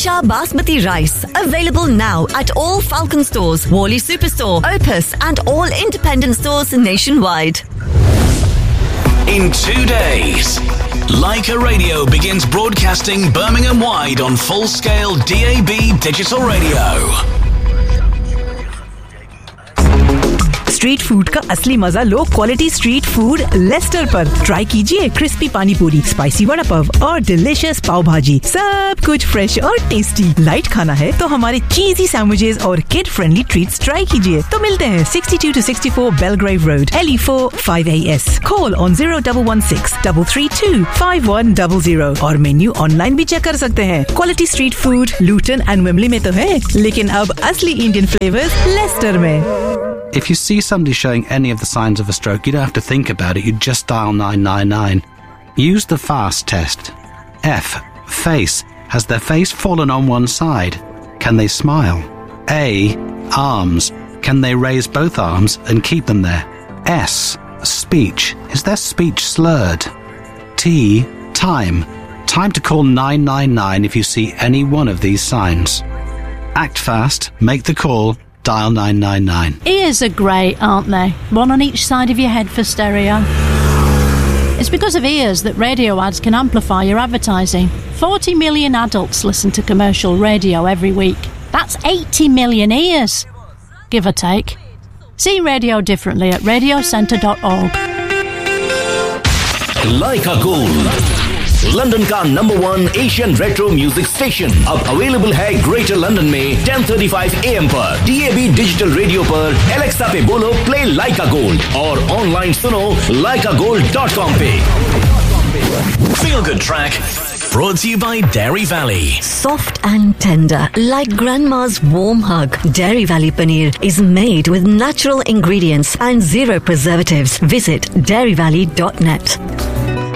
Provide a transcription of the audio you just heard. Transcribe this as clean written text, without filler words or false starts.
Isha Basmati rice. Available now at all Falcon stores, Worley Superstore, Opus and all independent stores nationwide. In 2 days, Leica Radio begins broadcasting Birmingham-wide on full-scale DAB digital radio. Street food का असली मजा low quality street food Lester पर। Try कीजिए crispy पानी पूरी, spicy vada pav और delicious पाव भाजी। सब कुछ फ्रेश और टेस्टी। लाइट खाना है तो हमारे चीजी सैंडविचेस और किड फ्रेंडली ट्रीट्स ट्राई कीजिए। तो मिलते हैं 62 to 64 Belgrave Road, LE4 5AS. Call on 0116-332-5100 और मेन्यू ऑनलाइन भी चेक कर सकते हैं। Quality street food Lutan and Wembley में तो है, लेकिन अब असली इंडियन फ्लेवर्स लेस्टर में। If you see somebody showing any of the signs of a stroke, you don't have to think about it, you just dial 999. Use the FAST test. F. Face. Has their face fallen on one side? Can they smile? A. Arms. Can they raise both arms and keep them there? S. Speech. Is their speech slurred? T. Time. Time to call 999 if you see any one of these signs. Act fast, make the call, dial 999. Ears are great, aren't they? One on each side of your head for stereo. It's because of ears that radio ads can amplify your advertising. 40 million adults listen to commercial radio every week. That's 80 million ears, give or take. See radio differently at radiocentre.org. Leica Gold, London का #1 Asian retro music station, अब available है greater London में 10:35 AM पर, DAB digital radio पर, Alexa पे बोलो play लाइका gold और online सुनो leicagold.com पे। Feel Good Track, brought to you by Dairy Valley. Soft and tender, like grandma's warm hug. Dairy Valley Paneer is made with natural ingredients and zero preservatives. Visit dairyvalley.net.